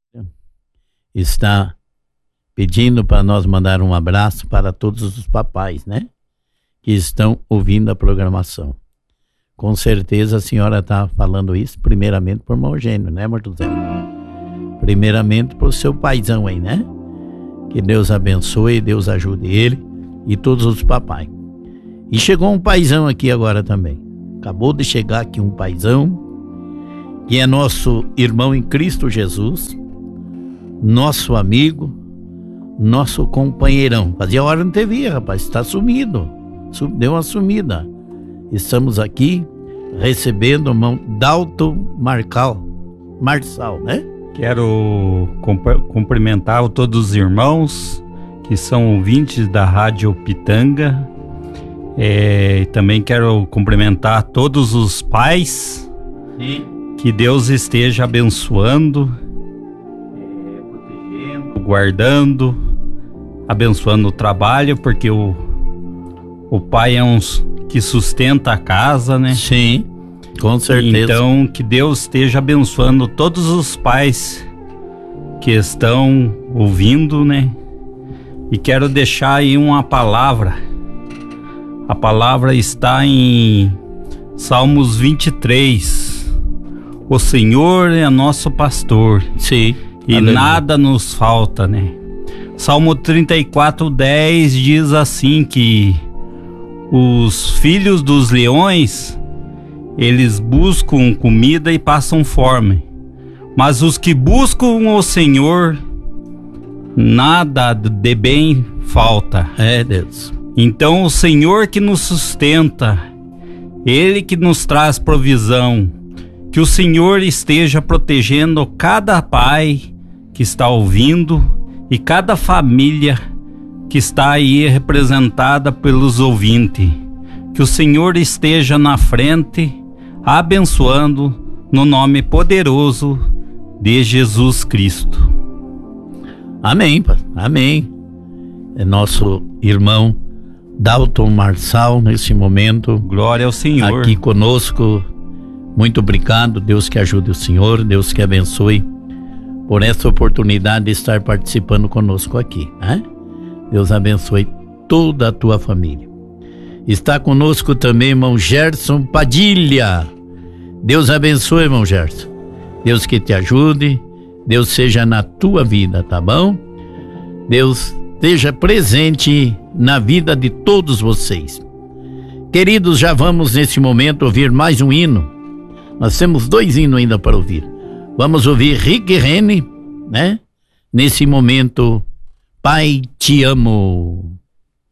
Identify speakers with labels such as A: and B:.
A: está pedindo para nós mandar um abraço para todos os papais, né? Que estão ouvindo a programação. Com certeza a senhora está falando isso primeiramente por irmão Eugênio, né, Martuzelo? Primeiramente pro seu paizão aí, né? Que Deus abençoe, Deus ajude ele e todos os papais. E chegou um paizão aqui agora também. Acabou de chegar aqui um paizão, que é nosso irmão em Cristo Jesus, nosso amigo, nosso companheirão. Fazia hora não te via, rapaz, está sumido. Deu uma sumida. Estamos aqui recebendo o irmão Dalton Marçal, né?
B: Quero cumprimentar todos os irmãos que são ouvintes da Rádio Pitanga. Também quero cumprimentar todos os pais.
A: Sim.
B: Que Deus esteja abençoando, protegendo, guardando, abençoando o trabalho, porque o pai é um que sustenta a casa, né?
A: Sim, com certeza.
B: Então, que Deus esteja abençoando todos os pais que estão ouvindo, né? E quero deixar aí uma palavra. A palavra está em Salmos 23. O Senhor é nosso pastor.
A: Sim.
B: E aleluia. Nada nos falta, né? Salmo 34:10 diz assim que os filhos dos leões, eles buscam comida e passam fome. Mas os que buscam o Senhor, nada de bem falta.
A: É, Deus.
B: Então o Senhor que nos sustenta, Ele que nos traz provisão, que o Senhor esteja protegendo cada pai que está ouvindo e cada família que está aí representada pelos ouvintes. Que o Senhor esteja na frente, abençoando no nome poderoso de Jesus Cristo.
A: Amém, amém. É nosso irmão Dalton Marçal nesse momento.
B: Glória ao Senhor.
A: Aqui conosco. Muito obrigado, Deus que ajude o senhor, Deus que abençoe por essa oportunidade de estar participando conosco aqui, né? Deus abençoe toda a tua família. Está conosco também irmão Gerson Padilha. Deus abençoe, irmão Gerson. Deus que te ajude, Deus seja na tua vida, tá bom? Deus esteja presente na vida de todos vocês. Queridos, já vamos nesse momento ouvir mais um hino. Nós temos 2 hinos ainda para ouvir. Vamos ouvir Rick Rennie, né? Nesse momento, Pai, te amo.